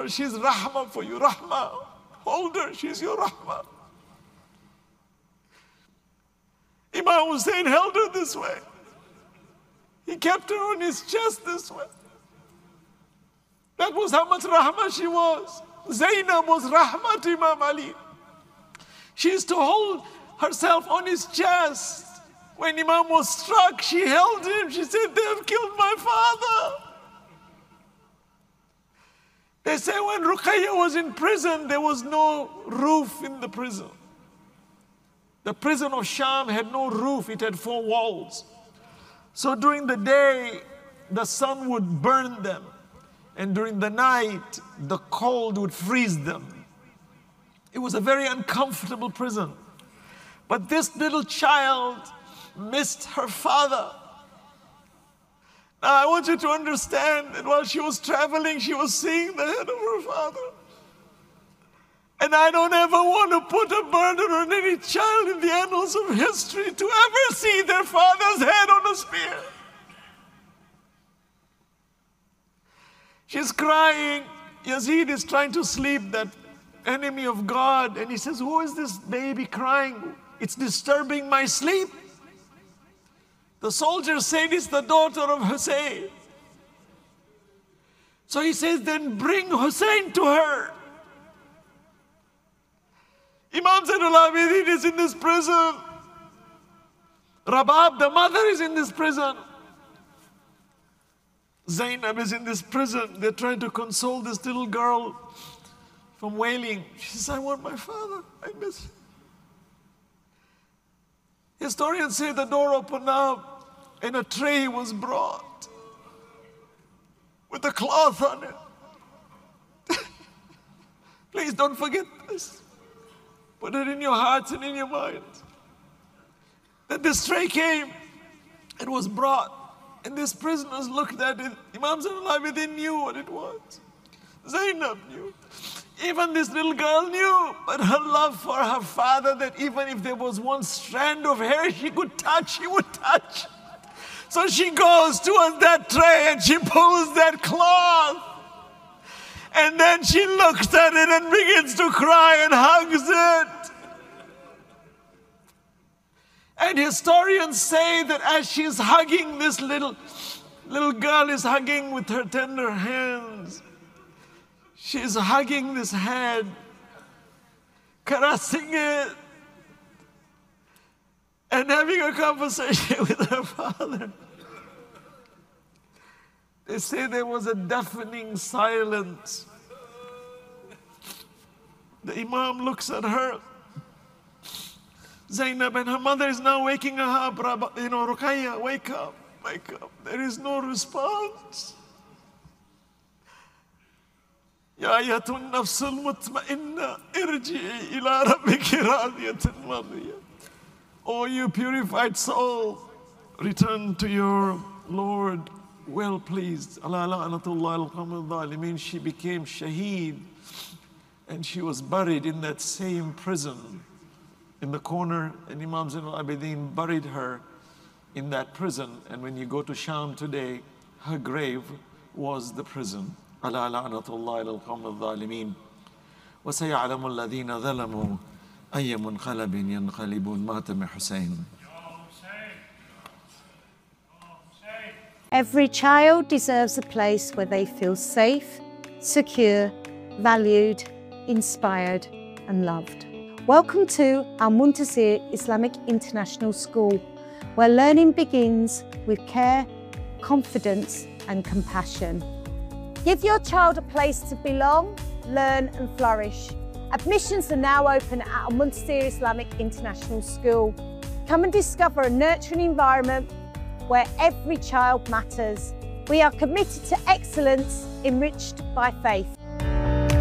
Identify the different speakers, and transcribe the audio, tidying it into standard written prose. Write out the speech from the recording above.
Speaker 1: her, she's rahmah for you, rahmah. Hold her, she's your rahmah. Imam Hussein held her this way. He kept her on his chest this way. That was how much rahmah she was. Zainab was rahmah to Imam Ali. She used to hold herself on his chest. When Imam was struck, she held him. She said, they have killed my father. They say when Ruqayya was in prison, there was no roof in the prison. The prison of Sham had no roof, it had 4 walls. So during the day, the sun would burn them. And during the night, the cold would freeze them. It was a very uncomfortable prison. But this little child missed her father. Now I want you to understand that while she was traveling, she was seeing the head of her father. And I don't ever want to put a burden on any child in the annals of history to ever see their father's head on a spear. She's crying. Yazid is trying to sleep, that enemy of God. And he says, who is this baby crying? It's disturbing my sleep. The soldier said it's the daughter of Hussein. So he says, then bring Hussein to her. Imam Zainul Abidin is in this prison. Rabab, the mother, is in this prison. Zainab is in this prison. They're trying to console this little girl from wailing. She says, I want my father. I miss him. Historians say the door opened up and a tray was brought with a cloth on it. Please don't forget this. Put it in your hearts and in your minds. That this tray came, it was brought, and these prisoners looked at it. Imam Zainul Abidin knew what it was. Zainab knew. Even this little girl knew, but her love for her father, that even if there was one strand of hair she could touch, she would touch. So she goes towards that tray and she pulls that cloth. And then she looks at it and begins to cry and hugs it. And historians say that as she's hugging, this little girl is hugging with her tender hands. She's hugging this head, caressing it, and having a conversation with her father. They say there was a deafening silence. The Imam looks at her, Zainab, and her mother is now waking her up. Ruqayya, wake up, wake up. There is no response. يا أيتها النفس المطمئنة ارجعي إلى ربك راضية مرضية. O you purified soul, return to your Lord well pleased. She became shaheed, and she was buried in that same prison in the corner, and Imam Zainul Abidin buried her in that prison. And when you go to Sham today, her grave was the prison. ألا لعنة الله إلى القوم الظالمين وسيعلم الذين ظلموا أي منقلب ينقلبون ماتم حسين.
Speaker 2: Every child deserves a place where they feel safe, secure, valued, inspired and loved. Welcome to Al Muntasir Islamic International School, where learning begins with care, confidence and compassion. Give your child a place to belong, learn and flourish. Admissions are now open at Al Muntasir Islamic International School. Come and discover a nurturing environment where every child matters. We are committed to excellence, enriched by faith.